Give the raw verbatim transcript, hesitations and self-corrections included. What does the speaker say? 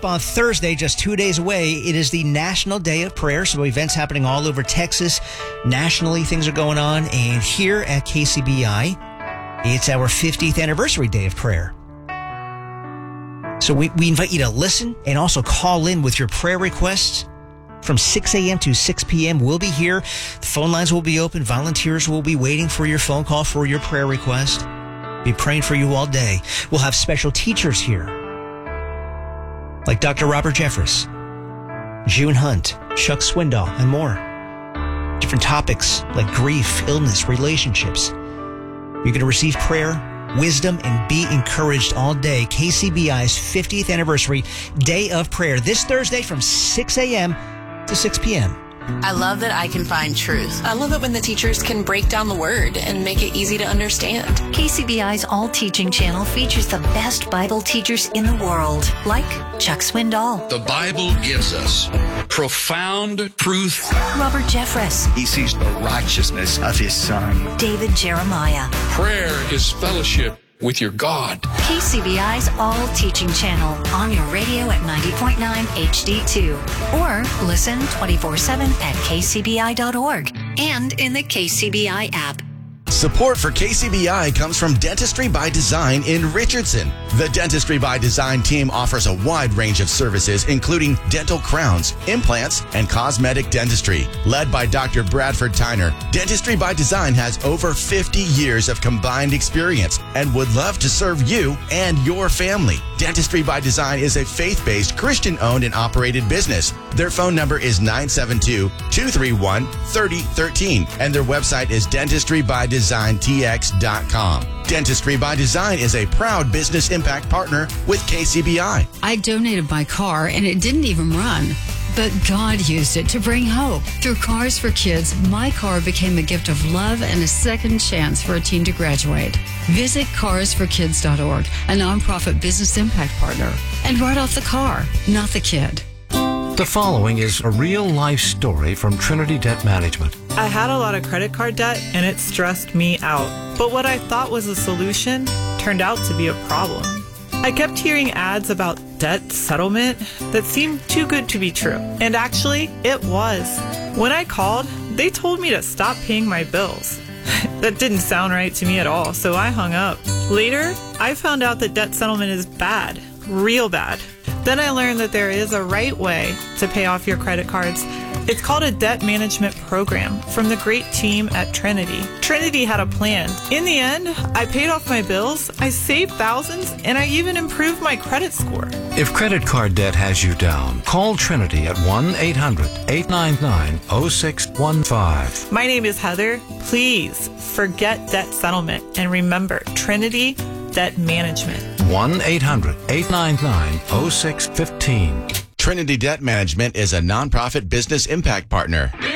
On Thursday, just two days away, it is the National Day of Prayer. So events happening all over Texas. Nationally, things are going on. And here at K C B I, it's our fiftieth anniversary day of prayer. So we, we invite you to listen and also call in with your prayer requests. From six a.m. to six p.m. We'll be here. The phone lines will be open. Volunteers will be waiting for your phone call for your prayer request. Be praying for you all day. We'll have special teachers here, like Doctor Robert Jeffress, June Hunt, Chuck Swindoll, and more. Different topics like grief, illness, relationships. You're going to receive prayer, wisdom, and be encouraged all day. K C B I's fiftieth anniversary day of prayer this Thursday from six a.m. to six p.m. I love that I can find truth. I love it when the teachers can break down the word and make it easy to understand. K C B I's All Teaching channel features the best Bible teachers in the world, like Chuck Swindoll. The Bible gives us profound truth. Robert Jeffress. He sees the righteousness of his Son. David Jeremiah. Prayer is fellowship with your God. K C B I's All Teaching channel on your radio at ninety point nine H D two. Or listen twenty-four seven at K C B I dot org and in the K C B I app. Support for K C B I comes from Dentistry by Design in Richardson. The Dentistry by Design team offers a wide range of services, including dental crowns, implants, and cosmetic dentistry. Led by Doctor Bradford Tyner, Dentistry by Design has over fifty years of combined experience and would love to serve you and your family. Dentistry by Design is a faith-based, Christian-owned and operated business. Their phone number is nine seven two, two three one, three zero one three, and their website is dentistry by design t x dot com. Dentistry by Design is a proud business impact partner with K C B I. I donated my car and it didn't even run. But God used it to bring hope. Through Cars for Kids, my car became a gift of love and a second chance for a teen to graduate. Visit cars for kids dot org, a nonprofit business impact partner, and write off the car, not the kid. The following is a real-life story from Trinity Debt Management. I had a lot of credit card debt, and it stressed me out. But what I thought was a solution turned out to be a problem. I kept hearing ads about debt settlement that seemed too good to be true. And actually, it was. When I called, they told me to stop paying my bills. That didn't sound right to me at all, so I hung up. Later, I found out that debt settlement is bad, real bad. Then I learned that there is a right way to pay off your credit cards. It's called a debt management program from the great team at Trinity. Trinity had a plan. In the end, I paid off my bills, I saved thousands, and I even improved my credit score. If credit card debt has you down, call Trinity at one eight hundred, eight nine nine, zero six one five. My name is Heather. Please forget debt settlement and remember Trinity Debt Management. one eight hundred, eight nine nine, zero six one five. Trinity Debt Management is a nonprofit business impact partner.